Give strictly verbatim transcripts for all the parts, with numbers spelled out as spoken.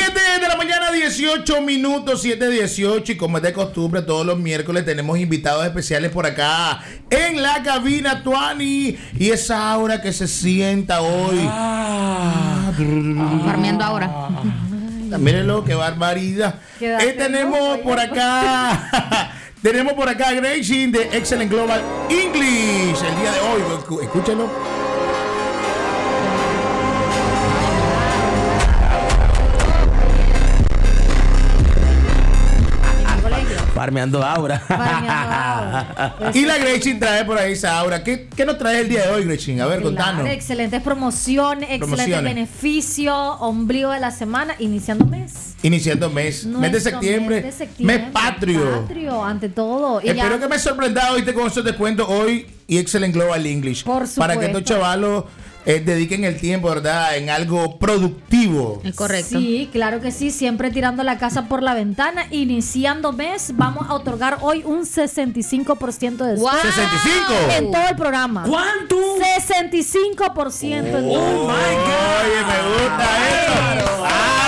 siete de la mañana, dieciocho minutos, siete dieciocho. Y como es de costumbre, todos los miércoles tenemos invitados especiales por acá en la cabina, Tuani. Y esa aura que se sienta hoy. Ah, farmeando ahora. Mírenlo, qué barbaridad. Eh, tenemos por acá. Tenemos por acá a Gracie de Excellent Global English el día de hoy. Escúchenlo. Farmeando aura. Farmeando aura. Y la Gretchen trae por ahí esa aura. ¿Qué, qué nos trae el día de hoy, Gretchen? A ver, claro, contanos. Excelentes promociones, excelentes Promociones. beneficios, ombligo de la semana, iniciando mes. Iniciando mes. Mes de septiembre. Mes, de septiembre, mes patrio. patrio, ante todo. Y Espero ya, que me sorprenda hoy con esos descuentos hoy y Excellent Global English. Por supuesto. Para que estos chavalos eh, dediquen el tiempo, ¿verdad? En algo productivo. Es correcto. Sí, claro que sí. Siempre tirando la casa por la ventana. Iniciando mes, vamos a otorgar hoy un sesenta y cinco por ciento de descuento. Wow. ¿sesenta y cinco? En todo el programa. ¿Cuánto? sesenta y cinco por ciento. en Oh, todo. my God. Oye, me gusta eso.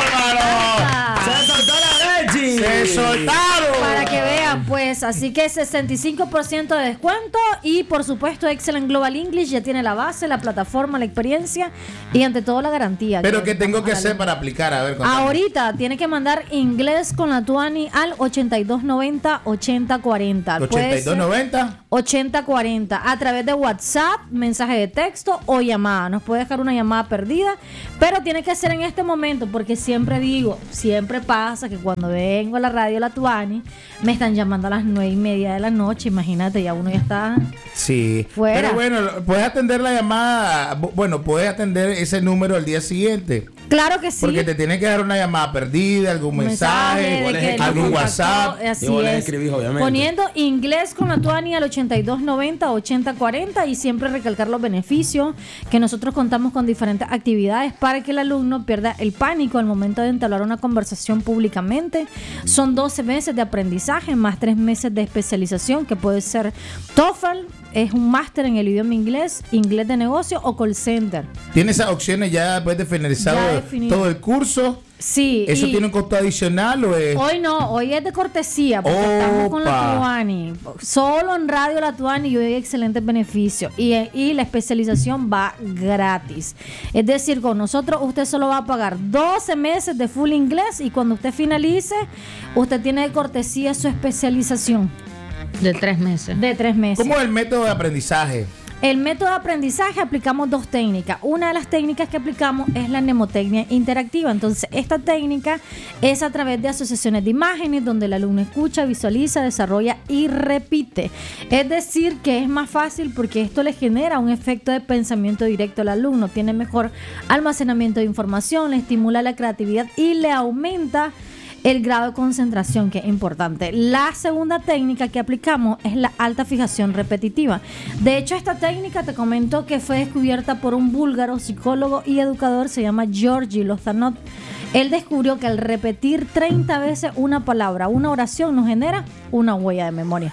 ¡Bárbaro! Se soltó la Reggie. Se soltaron. Para que vean, pues, así que sesenta y cinco por ciento de descuento y por supuesto Excellent Global English ya tiene la base, la plataforma, la experiencia y ante todo la garantía. Pero ¿qué tengo que Dale. hacer para aplicar? A ver, contame. Ahorita tiene que mandar inglés con la Tuani al ochenta y dos noventa ochenta cuarenta. ochenta y dos noventa ochenta cuarenta a través de WhatsApp, mensaje de texto o llamada. Nos puede dejar una llamada perdida, pero tiene que ser en este momento porque siempre digo, siempre pasa que cuando vengo a la radio La Tuani me están llamando a las nueve y media de la noche. Imagínate, ya uno ya está Sí, fuera. pero bueno, puedes atender la llamada, bueno, puedes atender ese número al día siguiente. Claro que sí. Porque te tiene que dar una llamada perdida, algún mensaje, de que algún lo WhatsApp. contactó, así Yo les es. escribí, obviamente. Poniendo inglés con la Tuani al ochenta y dos noventa ochenta cuarenta y siempre recalcar los beneficios que nosotros contamos con diferentes actividades para que el alumno pierda el pánico al momento de entablar una conversación públicamente. Son doce meses de aprendizaje más tres meses de especialización que puede ser TOEFL, es un máster en el idioma inglés, inglés de negocio o call center. Tiene esas opciones ya después de finalizado Ya definido. todo el curso. Sí. ¿Eso y tiene un costo adicional o es? Hoy no, hoy es de cortesía porque estamos con la Opa. Tuani. Solo en Radio La Tuani y hoy hay excelentes beneficios. Y, y la especialización va gratis. Es decir, con nosotros usted solo va a pagar doce meses de full inglés y cuando usted finalice, usted tiene de cortesía su especialización De tres meses. de tres meses. ¿Cómo es el método de aprendizaje? El método de aprendizaje aplicamos dos técnicas. Una de las técnicas que aplicamos es la mnemotecnia interactiva. Entonces, esta técnica es a través de asociaciones de imágenes donde el alumno escucha, visualiza, desarrolla y repite. Es decir, que es más fácil porque esto le genera un efecto de pensamiento directo al alumno. Tiene mejor almacenamiento de información, le estimula la creatividad y le aumenta el grado de concentración, que es importante. La segunda técnica que aplicamos es la alta fijación repetitiva. De hecho, esta técnica te comento que fue descubierta por un búlgaro psicólogo y educador, se llama Georgi Lozanov. Él descubrió que al repetir treinta veces una palabra, una oración, nos genera una huella de memoria.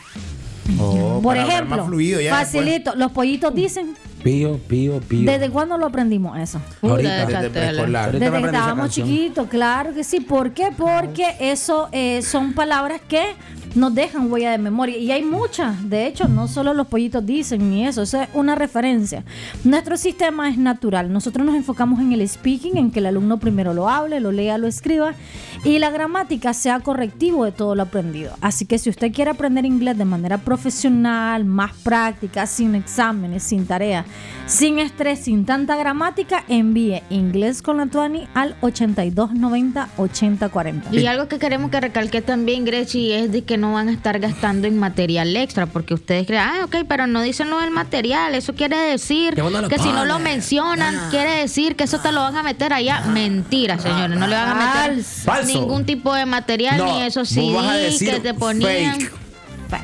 Oh, Por para hablar ejemplo, más fluido ya facilito, los pollitos dicen, Pío, pío, pío. ¿desde cuándo lo aprendimos eso? Ahorita, Desde desde Catela. preescolar. Ahorita me Desde que aprendí esa estábamos canción. chiquitos, claro que sí. ¿Por qué? Porque eso eh, son palabras que nos dejan huella de memoria. Y hay muchas. De hecho, no solo los pollitos dicen ni eso. Eso es una referencia. Nuestro sistema es natural. Nosotros nos enfocamos en el speaking, en que el alumno primero lo hable, lo lea, lo escriba. Y la gramática sea correctivo de todo lo aprendido. Así que si usted quiere aprender inglés de manera profesional, más práctica, sin exámenes, sin tarea, sin estrés, sin tanta gramática, envíe inglés con la Tuani al ochenta y dos noventa ochenta cuarenta. Y algo que queremos que recalque también, Grechi, es de que no van a estar gastando en material extra, porque ustedes creen, ah, ok, pero no dicen lo del material, eso quiere decir Que uno lo que si no lo pone. mencionan, Ah. quiere decir que eso te lo van a meter allá. Mentira, señores, no le van a meter Falso. Falso. ningún tipo de material, No, ni esos vos vas a C Ds decir que te ponían. fake.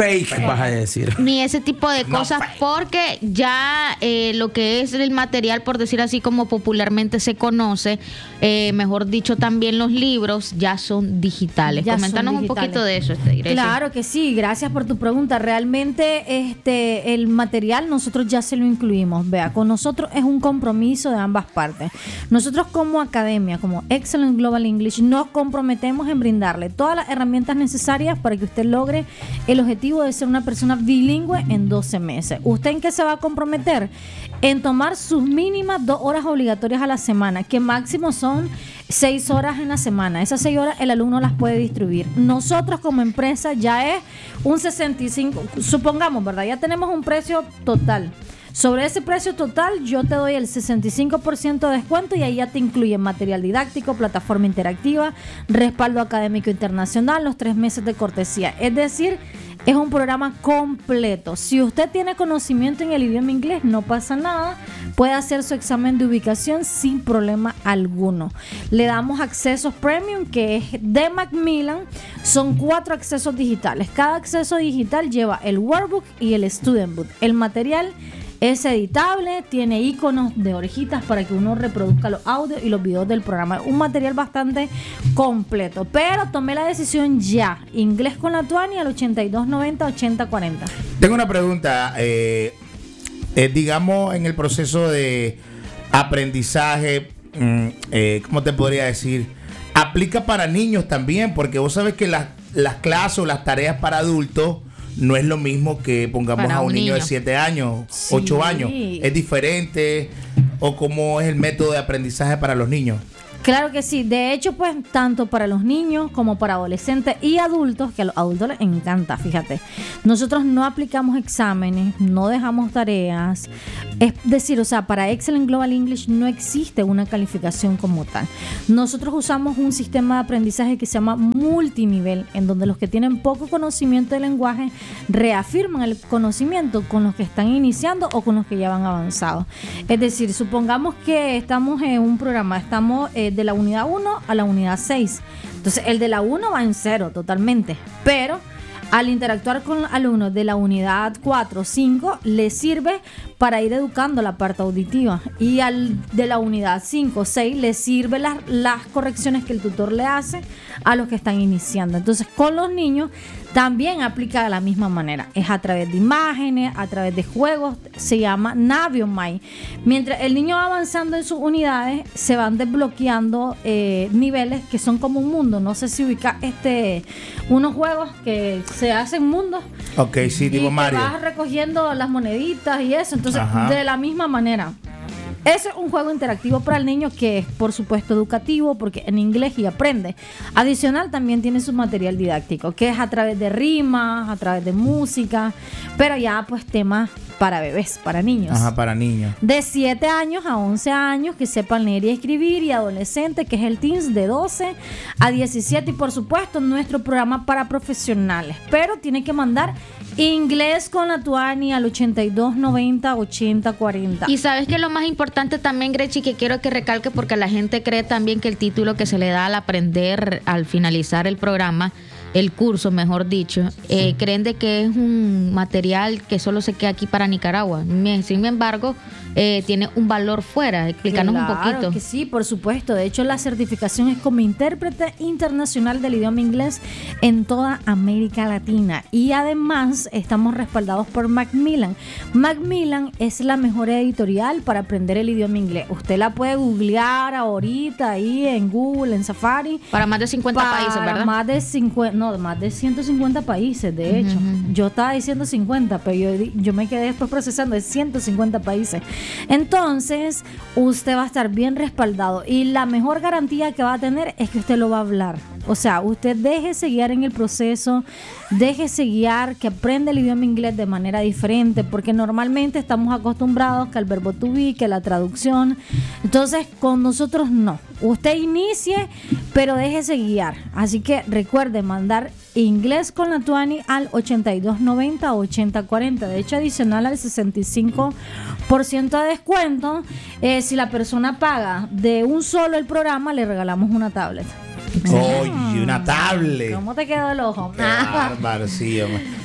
fake, vas a decir. Ni ese tipo de No cosas, fake. porque ya eh, lo que es el material, por decir así como popularmente se conoce, eh, mejor dicho también los libros, ya son digitales. Ya son Coméntanos un digitales. poquito de eso, este, Grecia. Claro que sí, gracias por tu pregunta. Realmente este el material nosotros ya se lo incluimos. Vea, con nosotros es un compromiso de ambas partes. Nosotros como academia, como Excellent Global English, nos comprometemos en brindarle todas las herramientas necesarias para que usted logre el objetivo de ser una persona bilingüe en doce meses. ¿Usted en qué se va a comprometer? En tomar sus mínimas dos horas obligatorias a la semana, que máximo son seis horas en la semana. Esas seis horas el alumno las puede distribuir. Nosotros como empresa ya es un sesenta y cinco, supongamos, ¿verdad? Ya tenemos un precio total. Sobre ese precio total yo te doy el sesenta y cinco por ciento de descuento y ahí ya te incluye material didáctico, plataforma interactiva, respaldo académico internacional, los tres meses de cortesía. Es decir, es un programa completo. Si usted tiene conocimiento en el idioma inglés, no pasa nada. Puede hacer su examen de ubicación sin problema alguno. Le damos accesos premium, que es de Macmillan. Son cuatro accesos digitales. Cada acceso digital lleva el workbook y el student book. El material es editable, tiene iconos de orejitas para que uno reproduzca los audios y los videos del programa. Un material bastante completo. Pero tomé la decisión ya. Inglés con la Tuani al ochenta y dos noventa ochenta cuarenta. Tengo una pregunta. Eh, eh, digamos, en el proceso de aprendizaje, mm, eh, ¿cómo te podría decir? Aplica para niños también, porque vos sabes que las, las clases o las tareas para adultos no es lo mismo que pongamos Para a un un niño, de niño. siete años, Sí. ocho años. ¿Es diferente? ¿O cómo es el método de aprendizaje para los niños? Claro que sí. De hecho, pues, tanto para los niños como para adolescentes y adultos, que a los adultos les encanta, fíjate. Nosotros no aplicamos exámenes, no dejamos tareas. Es decir, o sea, para Excellent Global English no existe una calificación como tal. Nosotros usamos un sistema de aprendizaje que se llama multinivel, en donde los que tienen poco conocimiento del lenguaje reafirman el conocimiento con los que están iniciando o con los que ya van avanzados. Es decir, supongamos que estamos en un programa, estamos eh, de la unidad uno a la unidad seis. Entonces, el de la uno va en cero totalmente, pero al interactuar con alumnos de la unidad cuatro o cinco, les sirve para ir educando la parte auditiva. Y al de la unidad cinco o seis, les sirve las, las correcciones que el tutor le hace a los que están iniciando. Entonces, con los niños también aplica de la misma manera. Es a través de imágenes, a través de juegos. Se llama Naviomai. Mientras el niño va avanzando en sus unidades, se van desbloqueando eh, niveles que son como un mundo. No sé si ubica este, unos juegos que se hacen mundos. Ok, sí, Y tipo que Mario. vas recogiendo las moneditas y eso. Entonces, Ajá. de la misma manera. Ese es un juego interactivo para el niño que es, por supuesto, educativo, porque en inglés y aprende. Adicional, también tiene su material didáctico, que es a través de rimas, a través de música, pero ya pues temas para bebés, para niños. Ajá, para niños. De siete años a once años, que sepan leer y escribir, y adolescente, que es el teens, de doce a diecisiete, y por supuesto nuestro programa para profesionales. Pero tiene que mandar inglés con la Tuani al ochenta y dos noventa ochenta cuarenta. Y sabes que lo más importante también, Grechi, que quiero que recalque, porque la gente cree también que el título que se le da al aprender, al finalizar el programa, el curso, mejor dicho, eh, creen de que es un material que solo se queda aquí para Nicaragua. Sin embargo, eh, tiene un valor fuera. Explícanos un poquito. Claro que sí, por supuesto. De hecho, la certificación es como intérprete internacional del idioma inglés en toda América Latina. Y además estamos respaldados por Macmillan. Macmillan es la mejor editorial para aprender el idioma inglés. Usted la puede googlear ahorita ahí en Google, en Safari. Para más de cincuenta Para países, ¿verdad? Más de cincuenta, no, más de ciento cincuenta países, de hecho. Ujú. Yo estaba diciendo cincuenta, pero yo, di- yo me quedé después procesando de ciento cincuenta países. Entonces, usted va a estar bien respaldado y la mejor garantía que va a tener es que usted lo va a hablar. O sea, usted déjese guiar en el proceso, déjese guiar, que aprenda el idioma inglés de manera diferente, porque normalmente estamos acostumbrados que al verbo to be, que la traducción. Entonces, con nosotros no. Usted inicie, pero déjese guiar. Así que recuerde mandar inglés con la Tuani al ochenta y dos noventa ochenta cuarenta. De hecho, adicional al sesenta y cinco por ciento de descuento, eh, si la persona paga de un solo el programa, le regalamos una tablet. Oye, una tablet. ¿Cómo te quedó el ojo? Qué bárbaro, sí, hombre.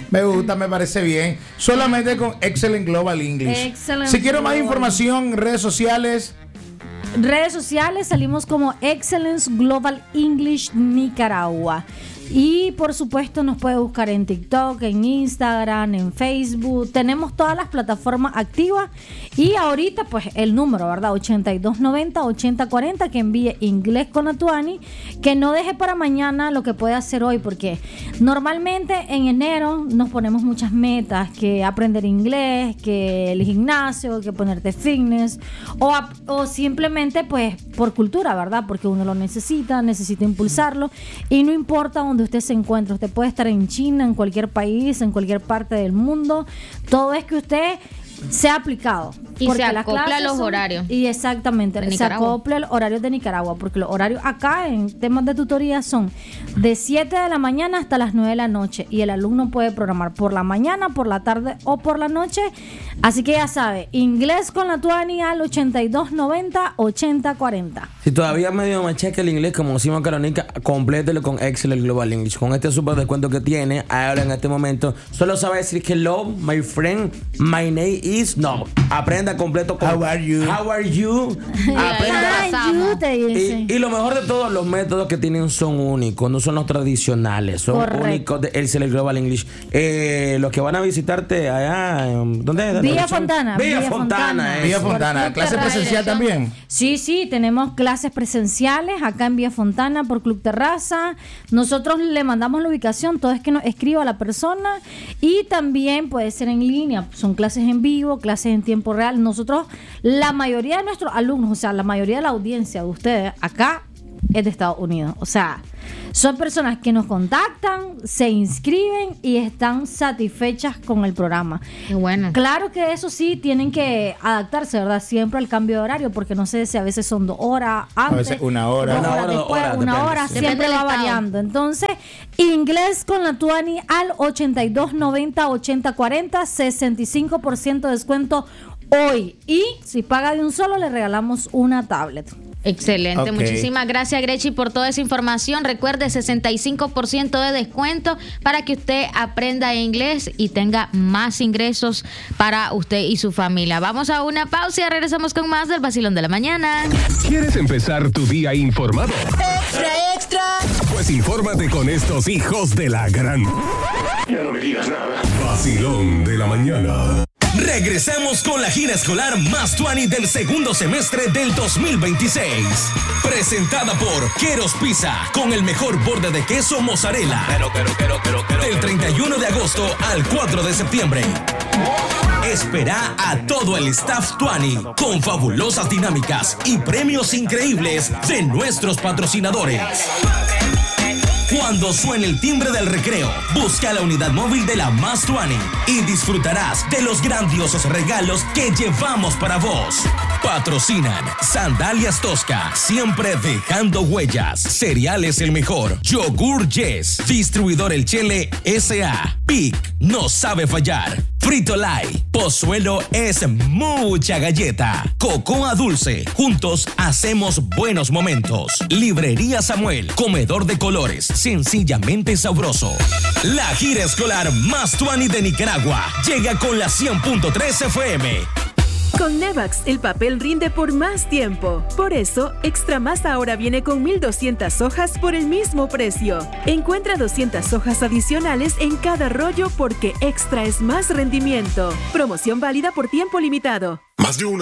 Me gusta, me parece bien. Solamente con Excellent Global English. Excellent si quiero más Global. información, redes sociales. Redes sociales salimos como Excellence Global English Nicaragua. Y por supuesto nos puede buscar en TikTok, en Instagram, en Facebook. Tenemos todas las plataformas activas. Y ahorita pues el número, ¿verdad? ochenta y dos noventa, ochenta cuarenta, que envíe inglés con Atuani. Que no deje para mañana lo que puede hacer hoy, porque normalmente en enero nos ponemos muchas metas, que aprender inglés, que el gimnasio, que ponerte fitness, o, a- o simplemente pues por cultura, ¿verdad? Porque uno lo necesita, necesita impulsarlo, y no importa dónde usted se encuentre, usted puede estar en China, en cualquier país, en cualquier parte del mundo, todo es que usted sea aplicado. Y Porque se las acopla a clases los son- horarios Y exactamente, de se Nicaragua. acopla el horario de Nicaragua, porque los horarios acá en temas de tutoría son de siete de la mañana hasta las nueve de la noche, y el alumno puede programar por la mañana, por la tarde o por la noche. Así que ya sabe, inglés con la Tuani al ochenta y dos noventa, ochenta cuarenta. Si todavía medio machaca el inglés, como decimos Caronica, complételo con Excellent Global English. Con este super descuento que tiene, ahora en este momento, solo sabe decir hello, my friend, my name is. No, aprenda completo con How are you? How are you? Aprenda. Ay, you te dice. Y, y lo mejor de todo, los métodos que tienen son únicos, no son los tradicionales, son Correcto. únicos de Excellent Global English. Eh, los que van a visitarte allá, en- ¿dónde es? Villa Fontana. Villa Fontana, Villa eso. Fontana, Club clase Terraza. presencial también. Sí, sí, tenemos clases presenciales acá en Villa Fontana por Club Terraza. Nosotros le mandamos la ubicación, todo es que nos escriba la persona, y también puede ser en línea, son clases en vivo, clases en tiempo real. Nosotros, la mayoría de nuestros alumnos, o sea, la mayoría de la audiencia de ustedes acá es de Estados Unidos. O sea, son personas que nos contactan, se inscriben y están satisfechas con el programa. Qué bueno. Claro que eso sí, tienen que adaptarse, ¿verdad? Siempre al cambio de horario, porque no sé si a veces son dos horas antes, veces una hora. dos Una horas hora, dos después, horas, una depende, hora, sí. siempre Depende va del estado. variando. Entonces, inglés con la Tuani al ochenta y dos noventa, ochenta cuarenta, sesenta y cinco por ciento de descuento hoy. Y si paga de un solo, le regalamos una tablet. Excelente, Ok. muchísimas gracias Grechi por toda esa información. Recuerde, sesenta y cinco por ciento de descuento para que usted aprenda inglés y tenga más ingresos para usted y su familia. Vamos a una pausa y regresamos con más del Vacilón de la Mañana. ¿Quieres empezar tu día informado? Extra, extra. Pues infórmate con estos hijos de la gran. Ya no me digas nada. Vacilón de la Mañana. Regresamos con la gira escolar más tuani del segundo semestre del dos mil veintiséis. Presentada por Queros Pizza, con el mejor borde de queso mozzarella. Del treinta y uno de agosto al cuatro de septiembre. Espera a todo el staff tuani con fabulosas dinámicas y premios increíbles de nuestros patrocinadores. Cuando suene el timbre del recreo, busca la unidad móvil de la Más Tuani y disfrutarás de los grandiosos regalos que llevamos para vos. Patrocinan Sandalias Tosca, siempre dejando huellas. Cereales El Mejor, Yogur Yes, Distribuidor El Chele S A, Pic, no sabe fallar. Frito Lay, Pozuelo es mucha galleta. Cocoa Dulce, juntos hacemos buenos momentos. Librería Samuel, comedor de colores, sencillamente sabroso. La gira escolar más tuani de Nicaragua llega con la cien punto tres F M. Con Nevax, el papel rinde por más tiempo. Por eso, Extra Más ahora viene con mil doscientas hojas por el mismo precio. Encuentra doscientas hojas adicionales en cada rollo porque Extra es más rendimiento. Promoción válida por tiempo limitado. Más de una.